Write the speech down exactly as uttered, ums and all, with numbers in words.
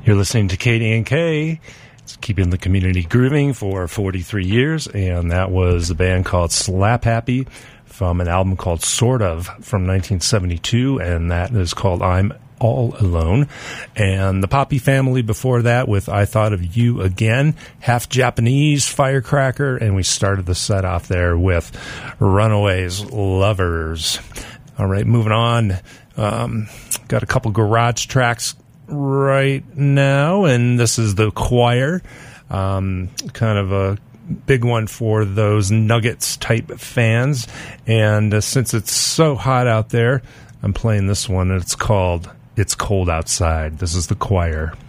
You're listening to K D N K. It's keeping the community grooving for forty-three years, and that was a band called Slap Happy from an album called Sort Of from nineteen seventy-two, and that is called I'm All Alone. And the Poppy Family before that with I Thought of You Again, half Japanese Firecracker, and we started the set off there with Runaways Lovers. All right, moving on. Um, got a couple garage tracks right now, and this is The Choir, um, kind of a big one for those Nuggets type fans. And uh, since it's so hot out there, I'm playing this one, and it's called It's Cold Outside. This is The Choir.